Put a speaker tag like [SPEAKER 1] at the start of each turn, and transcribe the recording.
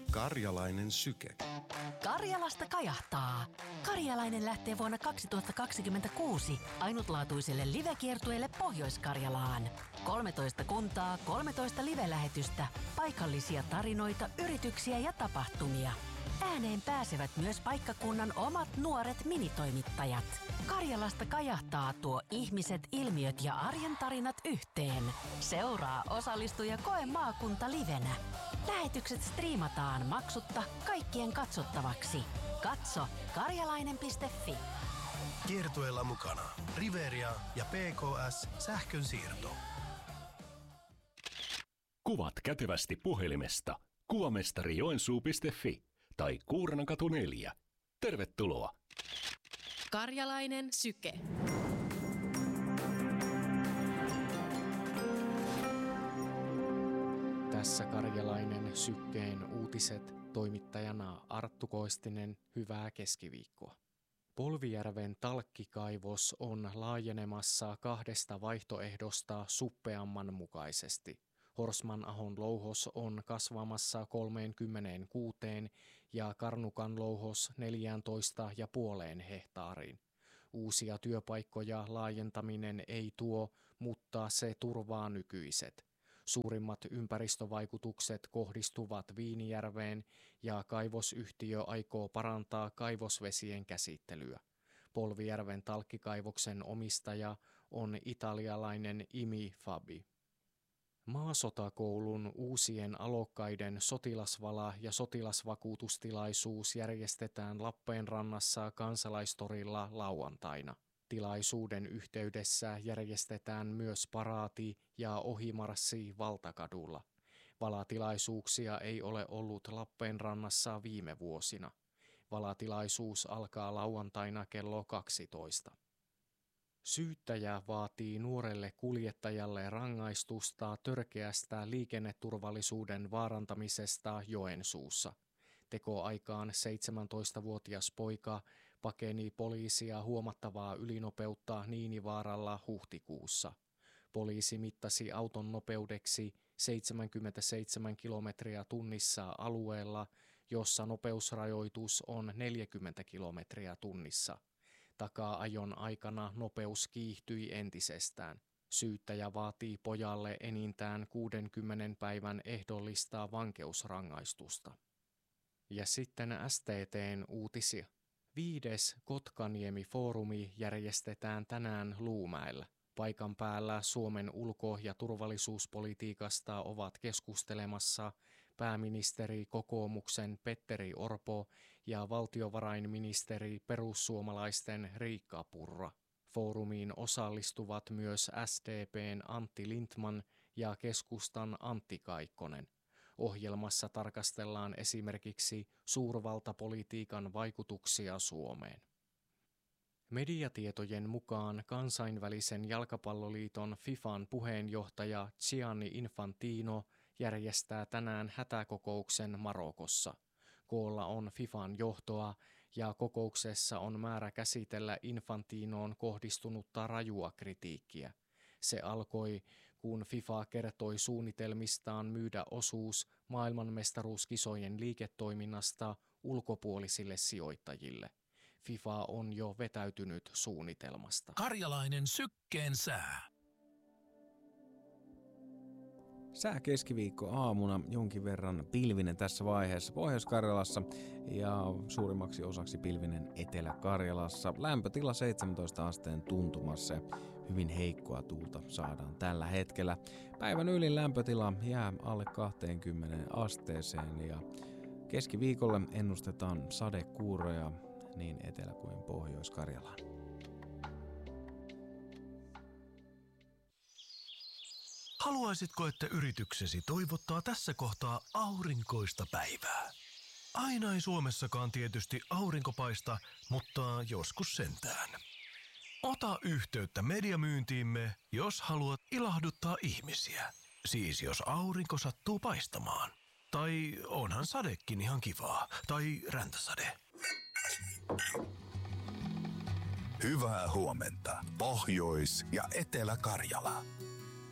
[SPEAKER 1] Karjalainen syke.
[SPEAKER 2] Karjalasta kajahtaa. Karjalainen lähtee vuonna 2026 ainutlaatuiselle livekiertueelle Pohjois-Karjalaan. 13 kuntaa, 13 live-lähetystä, paikallisia tarinoita, yrityksiä ja tapahtumia. Ääneen pääsevät myös paikkakunnan omat nuoret minitoimittajat. Karjalasta kajahtaa tuo ihmiset, ilmiöt ja arjen tarinat yhteen. Seuraa, osallistu ja koe maakunta livenä. Lähetykset striimataan maksutta kaikkien katsottavaksi. Katso karjalainen.fi.
[SPEAKER 3] Kiertueella mukana Riveria ja PKS sähkönsiirto.
[SPEAKER 4] Kuvat kätevästi puhelimesta kuvamestarijoensuu.fi tai Kuurnankatu 4. Tervetuloa!
[SPEAKER 5] Karjalainen syke.
[SPEAKER 6] Tässä Karjalainen sykkeen uutiset, toimittajana Arttu Koistinen, hyvää keskiviikkoa. Polvijärven talkkikaivos on laajenemassa 2 vaihtoehdosta suppeamman mukaisesti. Horsmanahon louhos on kasvamassa 36 ja Karnukan louhos 14,5 hehtaariin. Uusia työpaikkoja laajentaminen ei tuo, mutta se turvaa nykyiset. Suurimmat ympäristövaikutukset kohdistuvat Viinijärveen ja kaivosyhtiö aikoo parantaa kaivosvesien käsittelyä. Polvijärven talkkikaivoksen omistaja on italialainen IMI Fabi. Maasotakoulun uusien alokkaiden sotilasvala- ja sotilasvakuutustilaisuus järjestetään Lappeenrannassa Kansalaistorilla lauantaina. Tilaisuuden yhteydessä järjestetään myös paraati ja ohimarssi Valtakadulla. Valatilaisuuksia ei ole ollut Lappeenrannassa viime vuosina. Valatilaisuus alkaa lauantaina kello 12. Syyttäjä vaatii nuorelle kuljettajalle rangaistusta törkeästä liikenneturvallisuuden vaarantamisesta Joensuussa. Tekoaikaan 17-vuotias poika pakeni poliisia huomattavaa ylinopeutta Niinivaaralla huhtikuussa. Poliisi mittasi auton nopeudeksi 77 kilometriä tunnissa alueella, jossa nopeusrajoitus on 40 kilometriä tunnissa. Taka-ajon aikana nopeus kiihtyi entisestään. Syyttäjä vaatii pojalle enintään 60 päivän ehdollista vankeusrangaistusta. Ja sitten STT:n uutisia. 5. Kotkaniemi-foorumi järjestetään tänään Luumäellä. Paikan päällä Suomen ulko- ja turvallisuuspolitiikasta ovat keskustelemassa pääministeri kokoomuksen Petteri Orpo ja valtiovarainministeri perussuomalaisten Riikka Purra. Foorumiin osallistuvat myös SDP:n Antti Lindtman ja keskustan Antti Kaikkonen. Ohjelmassa tarkastellaan esimerkiksi suurvaltapolitiikan vaikutuksia Suomeen. Mediatietojen mukaan kansainvälisen jalkapalloliiton FIFAn puheenjohtaja Gianni Infantino järjestää tänään hätäkokouksen Marokossa. Koolla on FIFAn johtoa ja kokouksessa on määrä käsitellä Infantinoon kohdistunutta rajua kritiikkiä. Se alkoi, kun FIFA kertoi suunnitelmistaan myydä osuus maailmanmestaruuskisojen liiketoiminnasta ulkopuolisille sijoittajille. FIFA on jo vetäytynyt suunnitelmasta.
[SPEAKER 3] Karjalainen sykkeen sää.
[SPEAKER 7] Sää keskiviikko aamuna jonkin verran pilvinen tässä vaiheessa Pohjois-Karjalassa ja suurimmaksi osaksi pilvinen Etelä-Karjalassa. Lämpötila 17 asteen tuntumassa ja hyvin heikkoa tuulta saadaan tällä hetkellä. Päivän ylin lämpötila jää alle 20 asteeseen ja keskiviikolle ennustetaan sadekuuroja niin Etelä- kuin Pohjois-Karjalaan.
[SPEAKER 3] Haluaisitko, että yrityksesi toivottaa tässä kohtaa aurinkoista päivää? Aina ei Suomessakaan tietysti aurinko paista, mutta joskus sentään. Ota yhteyttä mediamyyntiimme, jos haluat ilahduttaa ihmisiä. Siis jos aurinko sattuu paistamaan. Tai onhan sadekin ihan kivaa. Tai räntäsade.
[SPEAKER 8] Hyvää huomenta, Pohjois- ja Etelä-Karjala.